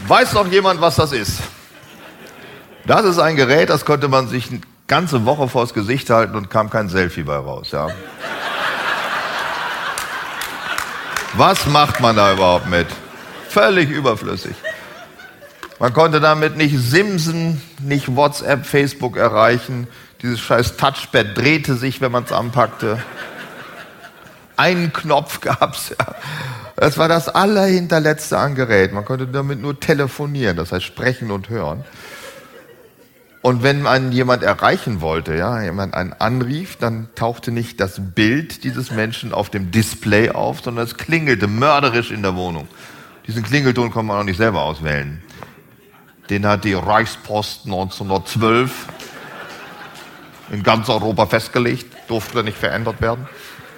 Weiß noch jemand, was das ist? Das ist ein Gerät, das konnte man sich eine ganze Woche vors Gesicht halten und kam kein Selfie bei raus. Ja. Was macht man da überhaupt mit? Völlig überflüssig. Man konnte damit nicht Simsen, nicht WhatsApp, Facebook erreichen. Dieses scheiß Touchpad drehte sich, wenn man es anpackte. Einen Knopf gab's. Ja. Das war das allerhinterletzte an Gerät. Man konnte damit nur telefonieren, das heißt sprechen und hören. Und wenn man jemand erreichen wollte, ja, jemand einen anrief, dann tauchte nicht das Bild dieses Menschen auf dem Display auf, sondern es klingelte mörderisch in der Wohnung. Diesen Klingelton konnte man auch nicht selber auswählen. Den hat die Reichspost 1912 in ganz Europa festgelegt, durfte nicht verändert werden.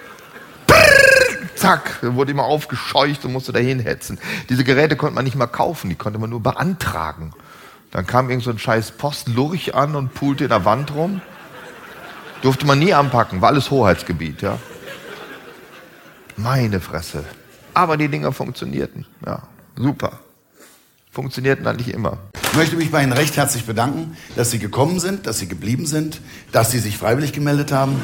Zack, wurde immer aufgescheucht und musste dahin hetzen. Diese Geräte konnte man nicht mal kaufen, die konnte man nur beantragen. Dann kam irgend so ein scheiß Postlurch an und pulte in der Wand rum. Durfte man nie anpacken, war alles Hoheitsgebiet, ja. Meine Fresse. Aber die Dinger funktionierten, ja, super. Funktionierten eigentlich immer. Ich möchte mich bei Ihnen recht herzlich bedanken, dass Sie gekommen sind, dass Sie geblieben sind, dass Sie sich freiwillig gemeldet haben.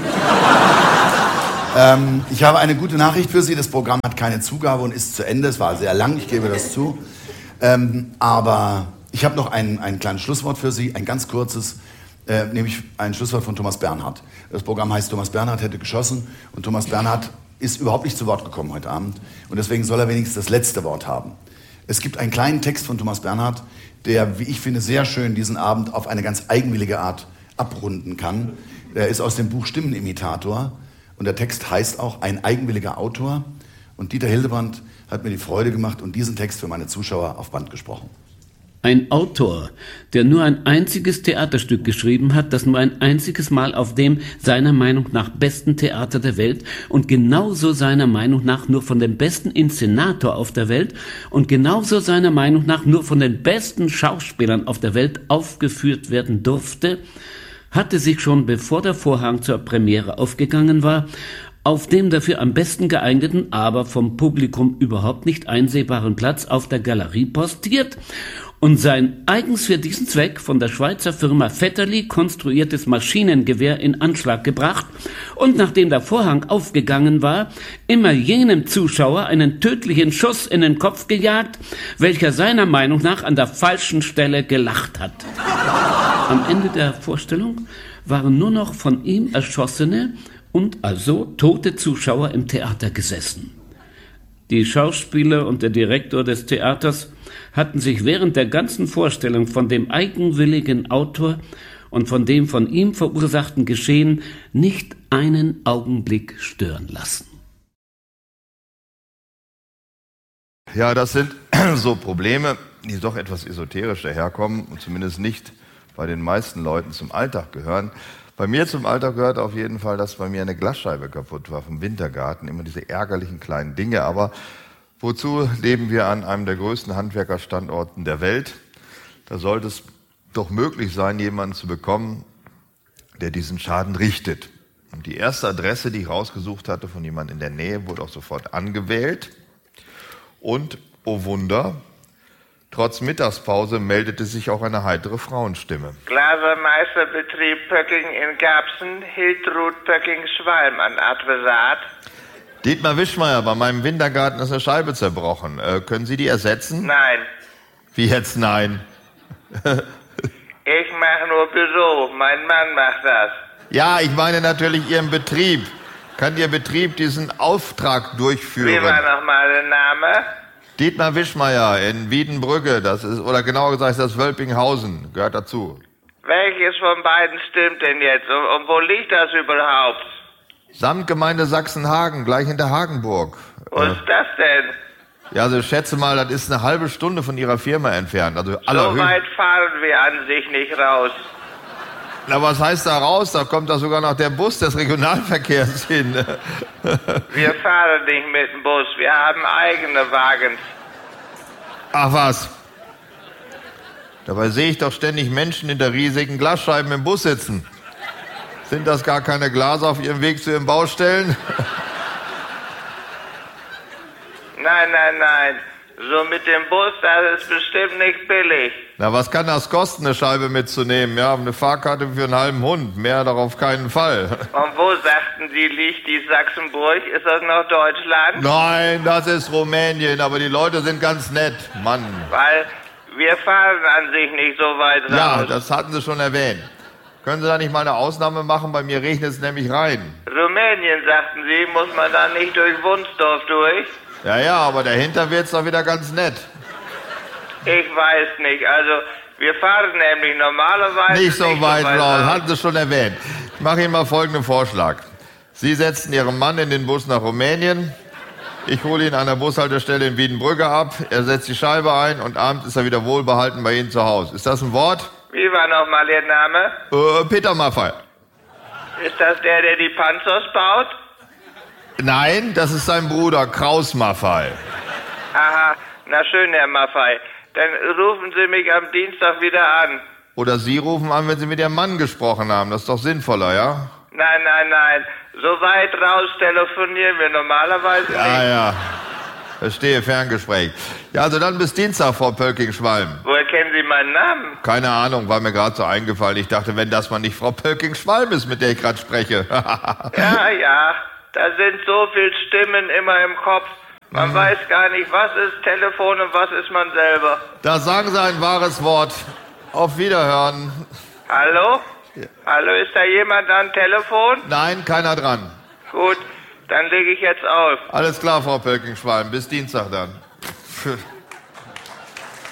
Ich habe eine gute Nachricht für Sie. Das Programm hat keine Zugabe und ist zu Ende. Es war sehr lang, ich gebe das zu. Aber ich habe noch ein kleines Schlusswort für Sie, ein ganz kurzes, nämlich ein Schlusswort von Thomas Bernhard. Das Programm heißt Thomas Bernhard hätte geschossen und Thomas Bernhard ist überhaupt nicht zu Wort gekommen heute Abend und deswegen soll er wenigstens das letzte Wort haben. Es gibt einen kleinen Text von Thomas Bernhard, der, wie ich finde, sehr schön diesen Abend auf eine ganz eigenwillige Art abrunden kann. Der ist aus dem Buch Stimmenimitator und der Text heißt auch Ein eigenwilliger Autor und Dieter Hildebrand hat mir die Freude gemacht und diesen Text für meine Zuschauer auf Band gesprochen. Ein Autor, der nur ein einziges Theaterstück geschrieben hat, das nur ein einziges Mal auf dem seiner Meinung nach besten Theater der Welt und genauso seiner Meinung nach nur von dem besten Inszenator auf der Welt und genauso seiner Meinung nach nur von den besten Schauspielern auf der Welt aufgeführt werden durfte, hatte sich schon bevor der Vorhang zur Premiere aufgegangen war, auf dem dafür am besten geeigneten, aber vom Publikum überhaupt nicht einsehbaren Platz auf der Galerie postiert und sein eigens für diesen Zweck von der Schweizer Firma Vetterli konstruiertes Maschinengewehr in Anschlag gebracht und nachdem der Vorhang aufgegangen war, immer jenem Zuschauer einen tödlichen Schuss in den Kopf gejagt, welcher seiner Meinung nach an der falschen Stelle gelacht hat. Am Ende der Vorstellung waren nur noch von ihm erschossene und also tote Zuschauer im Theater gesessen. Die Schauspieler und der Direktor des Theaters hatten sich während der ganzen Vorstellung von dem eigenwilligen Autor und von dem von ihm verursachten Geschehen nicht einen Augenblick stören lassen. Ja, das sind so Probleme, die doch etwas esoterisch daherkommen und zumindest nicht bei den meisten Leuten zum Alltag gehören. Bei mir zum Alltag gehört auf jeden Fall, dass bei mir eine Glasscheibe kaputt war vom Wintergarten. Immer diese ärgerlichen kleinen Dinge. Aber wozu leben wir an einem der größten Handwerkerstandorten der Welt? Da sollte es doch möglich sein, jemanden zu bekommen, der diesen Schaden richtet. Und die erste Adresse, die ich rausgesucht hatte von jemandem in der Nähe, wurde auch sofort angewählt. Und, oh Wunder, trotz Mittagspause meldete sich auch eine heitere Frauenstimme. Glasermeisterbetrieb Pöcking in Garbsen, Hiltrud Pöcking-Schwalm an Adressat. Dietmar Wischmeier, bei meinem Wintergarten ist eine Scheibe zerbrochen. Können Sie die ersetzen? Nein. Wie jetzt nein? Ich mache nur Büro, mein Mann macht das. Ja, ich meine natürlich Ihren Betrieb. Kann Ihr Betrieb diesen Auftrag durchführen? Wie war nochmal der Name? Dietmar Wischmeier in Wiedenbrügge, das ist, oder genauer gesagt, das Wölpinghausen, gehört dazu. Welches von beiden stimmt denn jetzt? Und wo liegt das überhaupt? Samtgemeinde Sachsenhagen, gleich hinter Hagenburg. Wo ist das denn? Ja, also ich schätze mal, das ist eine halbe Stunde von Ihrer Firma entfernt. Also so weit fahren wir an sich nicht raus. Na, was heißt da raus? Da kommt da sogar noch der Bus des Regionalverkehrs hin. Wir fahren nicht mit dem Bus, wir haben eigene Wagen. Ach was. Dabei sehe ich doch ständig Menschen hinter riesigen Glasscheiben im Bus sitzen. Sind das gar keine Glaser auf ihrem Weg zu ihren Baustellen? Nein, nein, nein. So mit dem Bus, das ist bestimmt nicht billig. Na, was kann das kosten, eine Scheibe mitzunehmen? Ja, eine Fahrkarte für einen halben Hund. Mehr doch auf keinen Fall. Und wo sagten Sie, liegt die Sachsenburg? Ist das noch Deutschland? Nein, das ist Rumänien, aber die Leute sind ganz nett. Mann. Weil wir fahren an sich nicht so weit raus. Ja, das hatten Sie schon erwähnt. Können Sie da nicht mal eine Ausnahme machen? Bei mir regnet es nämlich rein. Rumänien, sagten Sie, muss man da nicht durch Wunsdorf durch? Ja, aber dahinter wird's doch wieder ganz nett. Ich weiß nicht, also wir fahren nämlich normalerweise Nicht so weit raus, hatten Sie schon erwähnt. Ich mache Ihnen mal folgenden Vorschlag. Sie setzen Ihren Mann in den Bus nach Rumänien. Ich hole ihn an der Bushaltestelle in Wiedenbrügge ab. Er setzt die Scheibe ein und abends ist er wieder wohlbehalten bei Ihnen zu Hause. Ist das ein Wort? Wie war nochmal Ihr Name? Peter Maffay. Ist das der die Panzers baut? Nein, das ist sein Bruder, Kraus Maffay. Aha, na schön, Herr Maffei. Dann rufen Sie mich am Dienstag wieder an. Oder Sie rufen an, wenn Sie mit Ihrem Mann gesprochen haben. Das ist doch sinnvoller, ja? Nein. So weit raus telefonieren wir normalerweise nicht. Ja. Verstehe, Ferngespräch. Ja, also dann bis Dienstag, Frau Pölking-Schwalm. Woher kennen Sie meinen Namen? Keine Ahnung, war mir gerade so eingefallen. Ich dachte, wenn das mal nicht Frau Pölking-Schwalm ist, mit der ich gerade spreche. Ja, da sind so viele Stimmen immer im Kopf. Man weiß gar nicht, was ist Telefon und was ist man selber. Da sagen Sie ein wahres Wort. Auf Wiederhören. Hallo? Ja. Hallo, ist da jemand am Telefon? Nein, keiner dran. Gut, dann lege ich jetzt auf. Alles klar, Frau Pölking-Schwalm. Bis Dienstag dann.